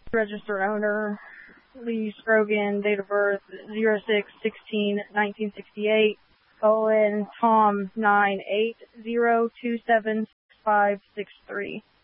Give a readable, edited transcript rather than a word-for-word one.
Register owner, Lee Scrogan, date of birth 06/16/1968, Tom 980276563.